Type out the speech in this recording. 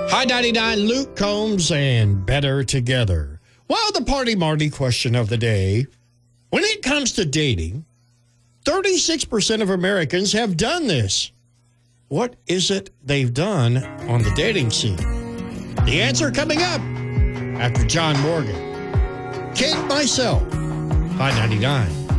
Hi 99, Luke Combs and Better Together. Well, the Party Marty question of the day. When it comes to dating, 36% of Americans have done this. What is it they've done on the dating scene? The answer coming up after John Morgan. Kate, myself, Hi 99.